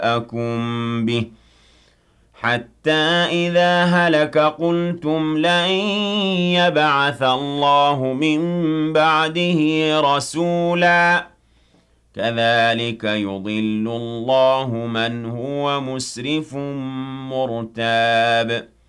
نَبَأَكُم بِهِ حَتَّى إِذَا هَلَكَ قُلْتُمْ لَن يَبْعَثَ اللَّهُ مِن بَعْدِهِ رَسُولًا كَذَلِكَ يُضِلُّ اللَّهُ مَنْ هُوَ مُسْرِفٌ مُرْتَابٌ